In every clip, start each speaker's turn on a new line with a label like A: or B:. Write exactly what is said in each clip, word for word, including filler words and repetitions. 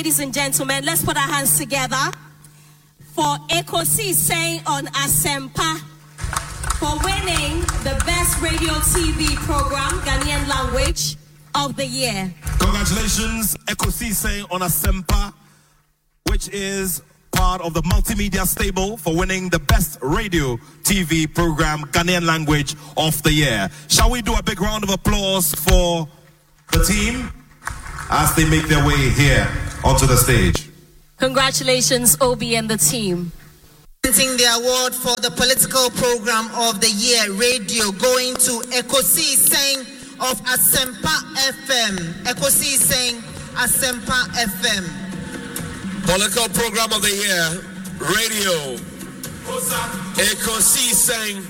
A: ladies and gentlemen, let's put our hands together for Ekosi saying on Asempa for winning the best radio T V program, Ghanaian language of the year.
B: Congratulations, Ekosi saying on Asempa, which is part of the multimedia stable, for winning the best radio T V program, Ghanaian language of the year. Shall we do a big round of applause for the team as they make their way here onto the stage?
A: Congratulations, Obi and the team.
C: Presenting the award for the political program of the year, radio, going to Ekosi Seng of Asempa F M. Ekosi Seng, Asempa F M.
D: Political program of the year, radio, Ekosi Seng.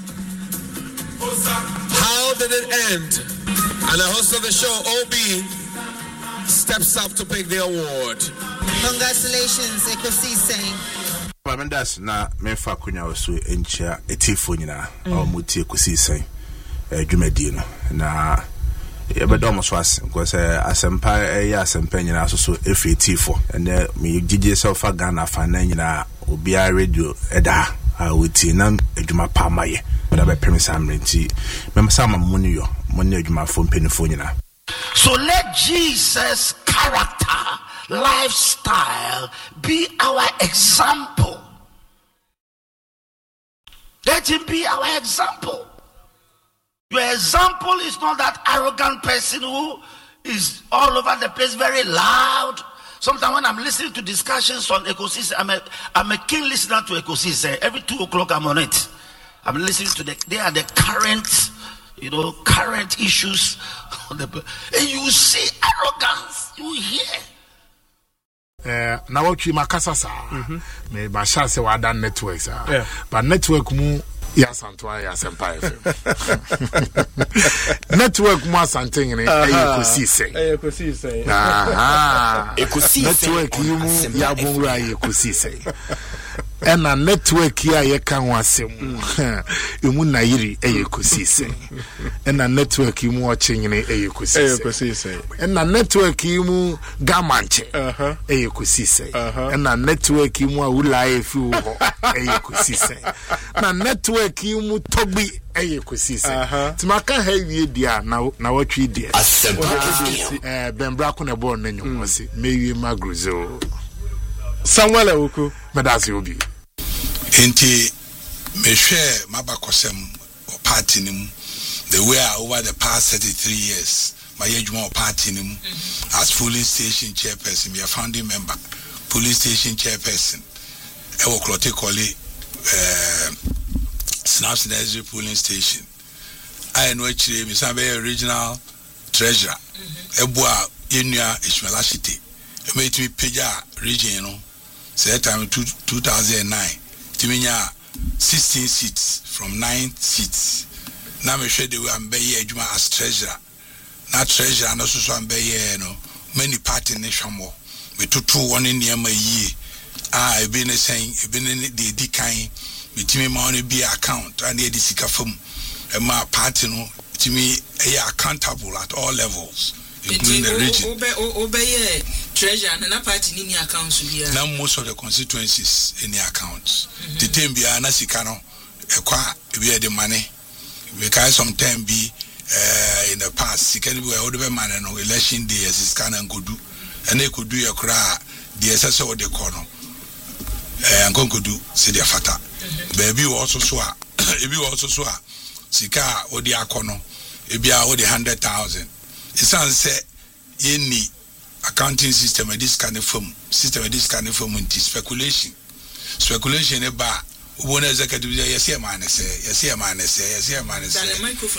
D: How did it end? And the host of the show, Obi, steps up to pick the award.
C: Congratulations, Ekosi Seng.
E: Mendas na mefa kunya osu enchia etifo nyina o muti Ekosi Seng dwumadi no na yebedo so as because Asempa e Asempa nyina so so efi etifo ene me gigi self Ghana fan na nyina obi a radio eda a wuti na adwuma pa maye but be premise amrenti memsa mamuni yo moni adwuma fo mpenifo nyina.
F: So let Jesus' character, lifestyle be our example. Let him be our example. Your example is not that arrogant person who is all over the place, very loud. Sometimes when I'm listening to discussions on Ekosi, I'm a, I'm a keen listener to Ekosi. Every two o'clock I'm on it. I'm listening to the, they are the current, you know, current issues. And you see arrogance, you hear.
G: Uh, now what you makasa sa me ba sha se wa dan network sa but network mu ya Santwa ya Asempa F M network mu Asante ngene Ekosi Seng
H: Ekosi Seng
G: aha
H: Ekosi
G: network yi mu ya bonra Ekosi Seng ena network ya ye kan wasem emu na yiri Ekosi Seng ena network yi mu o chenyene Ekosi Seng ena network yi mu gamanche aha Ekosi Seng ena network yi mu awula efi ho Ekosi Seng na network yi mu togbi Ekosi Seng timaka ha wie dia na na watwi dia eh bembra ko na bo na nyom wose mewie magruzo
H: Samuel Awuku
G: medasi obi
E: enti mehwe mabakosem o party nim the way over the past thirty-three years my ejuma party nim as polling station chairperson, we are founding member police station chairperson e wo klote kole eh Snaps Nursery polling station I know actually me sabe original treasurer ebua yenua Ishmael Ashite e made me peja region you know say time two thousand nine Timinya sixteen seats from nine seats. Now me share the way I'm be adwuma as treasurer. Na treasurer na so so am be no many party ne hwamo. Me tutu one in niam yi. Ah e be ne saying e be ne de di kan me timi ma on be account and e di sika fam. E ma party no timi e accountable at all levels. Including the region.
I: Obey treasure and a party in the accounts.
E: Now most of the constituencies in the accounts. The time be a nasikano, a qua we had the money. Because sometimes be in the past, you can be all the man and election day as is can and could do, and they could do a cry, the assessor of the corner. And could do, say their fata. Baby also swa, if you also swa, Sika or the akono, if you are all the hundred thousand. It sounds say any accounting system of this kind of firm, system of this kind of firm into speculation. Speculation about one executive, yes, a man say, yes, a man say, yes, a man say,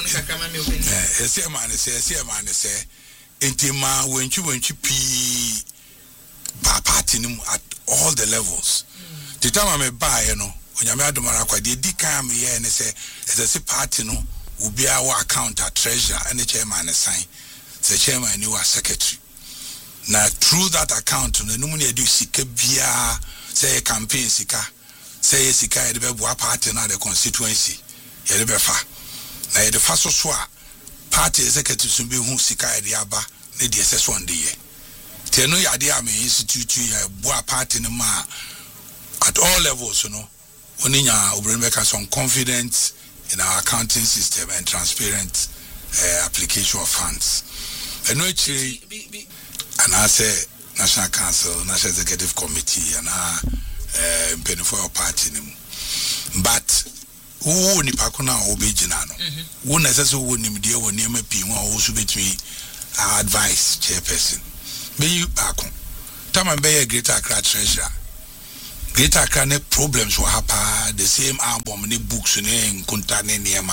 E: yes, a man say, yes, a man say, intima when you when you pee partinum at all the levels. The time I buy, you know, when you made the Maraqua, the decam here and say, as a party, no, will be our account at treasure and the chairman assign. The chairman knew a secretary. Now through that account, the numuni do sika bia say a campaign sika, say a sika the beba party na the constituency. Yebefa. Now the first swa party executive be who sika the aba, the S S one day. Teno yade am institute ya boa party no ma at all levels, you know. Oni nya obrenbeka some confidence in our accounting system and transparent uh, application of funds. Eno actually and I say National Council, National Executive Committee, and our uh, Penifo party. But who ni pakuna obejinano? Who necessarily who ni media who ni M P who also between our advice chairperson. Be you pakun. Tama be a Greater Accra treasurer. Greater Accra ne problems will happen. The same album, ne books, ne kunta ne niema.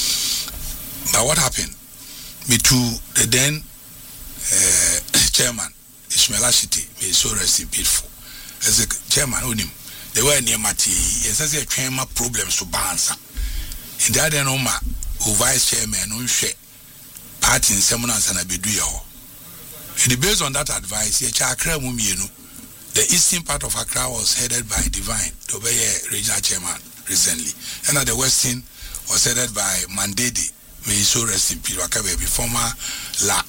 E: But what happened? Me too. The then uh, chairman. Ishmael Ashiti, may so rest in peace. As a chairman, onim, they were near Mati, as a chairman problems to balance. In the other Noma, who vice chairman, no share, party in seminars and Abiduyo. And based on that advice, Accra Mumienu, the eastern part of Accra was headed by Divine, the regional chairman recently. And at the western was headed by Mandedi, may so rest in peace, former La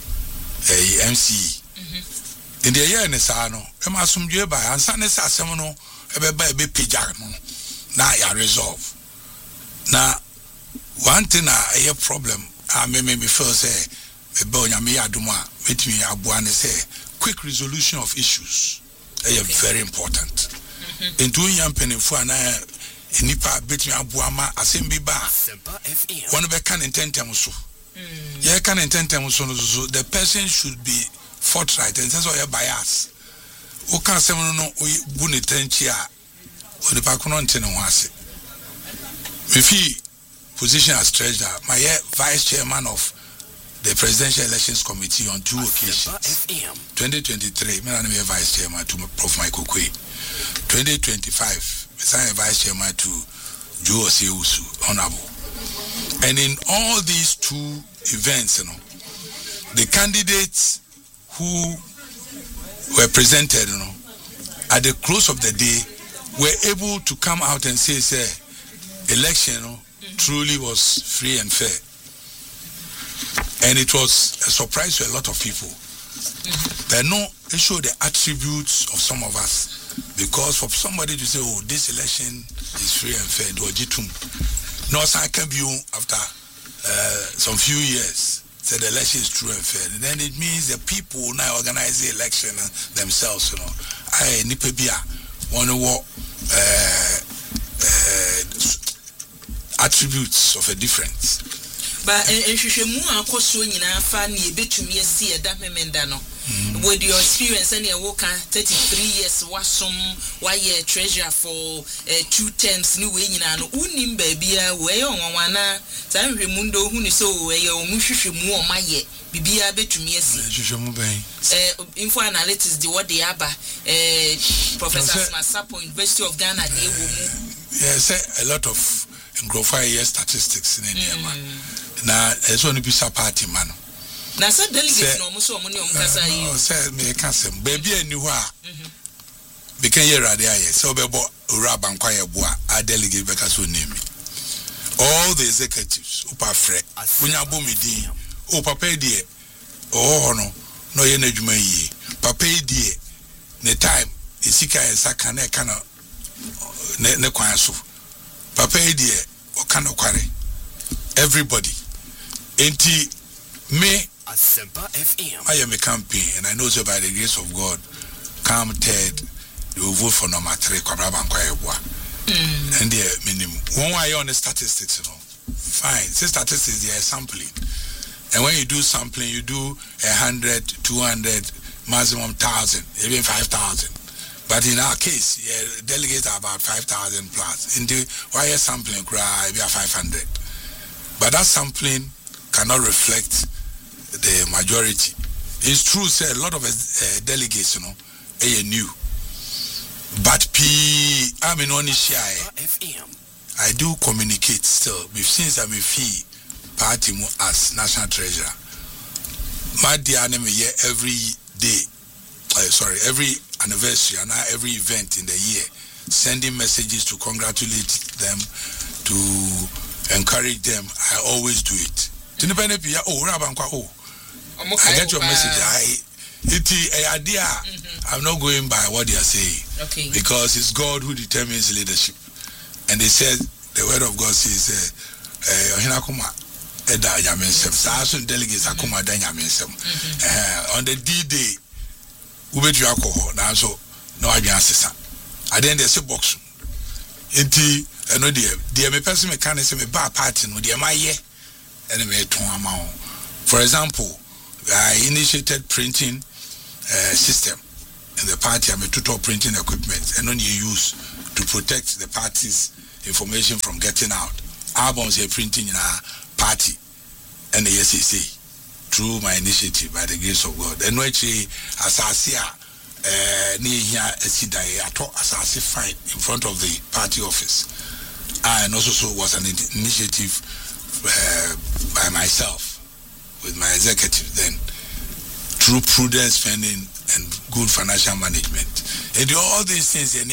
E: M C E. In the year in the Sano, I must assume you by and Sunday Sassamono, a baby pijamo. Now you resolve. Now, one thing I a problem, I may maybe first say, a bonya me aduma, with me abuane say, quick resolution of issues. They are very important. In two young penny for an nipa between abuama, assembly bar. One of a can intend so. Yeah, can intend so the person should be forthright and that's why you're biased. Who can't say no bunny tenchia or the Pakunon Tenawasi. If he position as treasurer, my vice chairman of the Presidential Elections Committee on two occasions. twenty twenty-three, me and me vice chairman to Professor Michael Kwe. twenty twenty-five, me vice chairman to Joe Oseusu, honorable. And in all these two events, you know, the candidates who were presented, you know, at the close of the day, were able to come out and say, say, election, you know, truly was free and fair. And it was a surprise to a lot of people. But no, it showed the attributes of some of us. Because for somebody to say, oh, this election is free and fair, do a jitum. No, I can be after uh, some few years. Said the election is true and fair. And then it means the people now organize the election themselves, you know. I nipebia one of what attributes of a difference.
I: But if you move across so in a funny bit to me see a damn mendano. With your experience and your work thirty-three years was some why a treasure for uh, two terms new way in an unim baby way on one time remundo who is so way or mushu more my ye bibia bet to me uh info analytics the what they are Professor Masapo University of Ghana they
E: yes a lot of growth year statistics in India man now it's only be party man. Na said delegates no muso mo ni o mkasa yi o say me ka sem baby ani ho a be kan ye rade aye so be bo ura bankwa ye bo a delegate be ka so name all the executives upa fre bunya bo medin o papa die o no no ye na dwuma yi papa die ne time esika e saka na e kana ne ne kwan so papa die o kana kware everybody enti me Asempa F M. I am a campaign, and I know so by the grace of God, come third, they will vote for number three, Kwabraba and Kwayabwa. And the minimum. One way on the statistics, you know. Fine. Say statistics, they are sampling. And when you do sampling, you do a hundred, two hundred, maximum thousand, even five thousand. But in our case, yeah, delegates are about five thousand plus. In the wire sampling, we are five hundred. But that sampling cannot reflect the majority. It's true, say a lot of uh, delegates, you know, are new. But P, I'm in only shy. I do communicate still. Since I'm a fee party as national treasurer, my dear enemy here every day, uh, sorry, every anniversary and every event in the year, sending messages to congratulate them, to encourage them. I always do it. Oh, I get your message. I It is a idea. I'm not going by what they are saying.
I: Okay.
E: Because it's God who determines leadership. And they said, the word of God says, Hinakuma, Eda Yamensem, Sasun delegates Akuma Dan Yamensem. On the D-Day, we bet you alcohol. Now, so, no, I can't say I then there's a box. Inti, I know dear, dear, my person mechanism, a bar party, no, dear, my year, and a mere two amount. For example, I initiated printing uh, system in the party. I'm a total printing equipment and only use to protect the party's information from getting out. Albums are printing in our party and the S A C through my initiative by the grace of God. And actually, as I see, near here, I taught as I see fight in front of the party office. And also so was an initiative uh, by myself with my executive then. Through prudent spending and good financial management. And all these things, and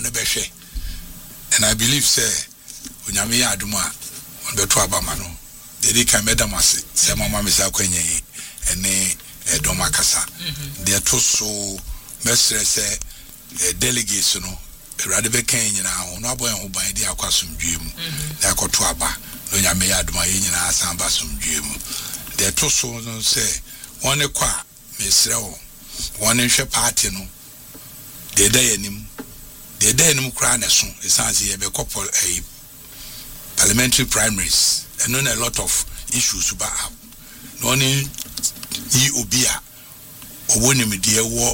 E: I believe, sir, when you are Aduma, on the Twabamano, they did Medamasi, Sama Misa Kwenye, and a Domakasa. They are so mestre say delegation, a Radibe Kenya, no boy who buy the Aquasum Dream, the Aquatuaba, no Yamea Duma in Sambasum Dream. They are so say, one a qua. One in party no the day in him the day in Ukraine soon it sounds here a couple a parliamentary primaries and on a lot of issues about no ni obia or when him dear war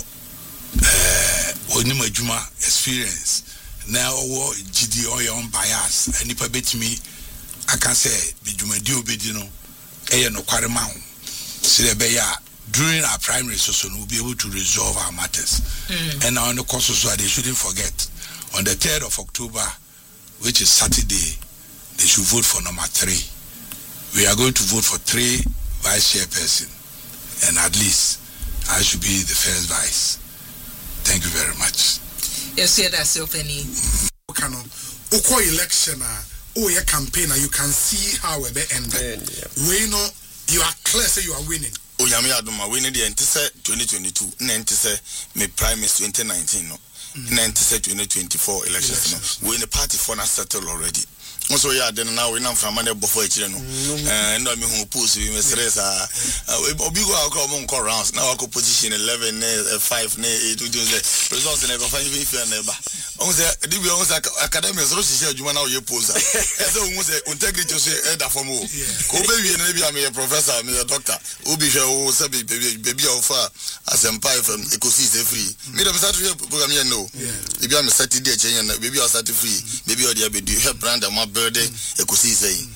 E: uh when him juma experience now war G D O your own bias and if I bet me I can say be juma dio be no eh no kware ma ho se be ya during our primary session, we'll be able to resolve our matters. Mm. And on the course of so they shouldn't forget, on the third of October, which is Saturday, they should vote for number three. We are going to vote for three vice chairperson, and at least I should be the first vice. Thank you very much.
I: Yes, yeah, that's so funny.
G: Okano, Oko election, oh, your campaign, you can see how it ended. We know you are clear, say you are winning.
J: Oyame Aduma we need the entire twenty twenty-two na entise me prime minister twenty nineteen no na entise twenty twenty-four elections no we in the party for na settle already also ya den na we na from na bofo akire no eh ndo me hu post we me stress ah obi go akọ mo nko rounds na wako position eleven five na eight we do the results na go find if you na ba on say di bi on say academics ro sisi adwuma na we post ah say on say integrity so e da form o ko be wi na bi am a professor me a doctor obi hwe o say baby baby of Asempa from Ecosis free me dem start program here no e bi am Saturday e chen na baby o start free baby o dia be do help brand am building Ecosis say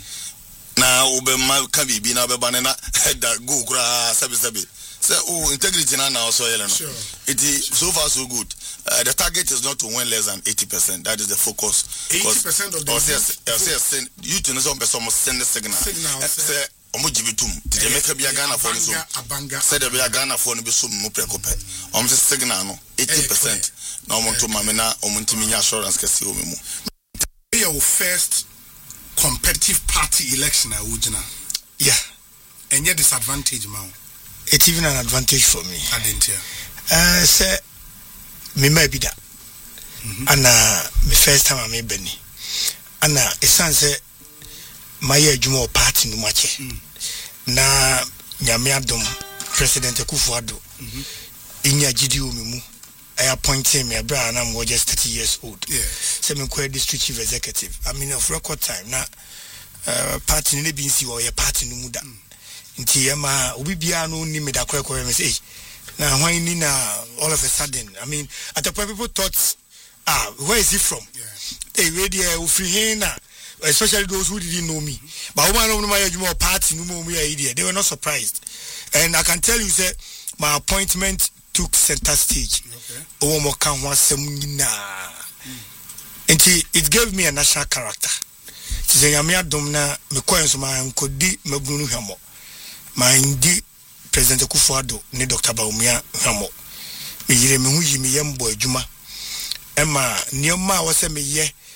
J: na obema ka bibi na obeba na header go kura sabi sabi say oh integrity na na also yele no it is so far so good. Uh, the target is not to win less than eighty percent. That is the focus.
G: eighty percent of the
J: yes, yes, you to know some person must send the signal. Say omujibitum did make a Ghana for so said a Ghana for no be so mo prekope om se signal no eighty percent na om to mamena om ntimi assurance kesi o memu.
G: Your first competitive party election at Ujina.
K: Yeah.
G: And your disadvantage, man.
K: It's even an advantage for me.
G: I didn't hear.
K: Uh, say, me maybe that. And uh, my first time I made Benny. And uh, it sounds say, my year Jumo party no much. Na Nyame Adom President Akufo-Addo. Inya G D O mimu. I appointed me a brand and I'm just thirty years old.
G: Yeah.
K: So I'm quite district chief executive. I mean, of record time now. Uh, party ni be see or your party no muda. Inti yama ubi biya no ni me da kwe kwe me say. Now why ni na all of a sudden? I mean, at the point people thought, ah, where is he from? Yeah. Hey, where the free here especially those who didn't know me. But one of my party no more me idea. They were not surprised, and I can tell you that my appointment took center stage. Okay. And it gave me a national character. Say Yamia Domna me coins my kodi me bunu hamo. My indi President Akufo-Addo ne Doctor Bawumia hamo. Me yire me hu yimi yembo adwuma. Emma nioma wo se me ye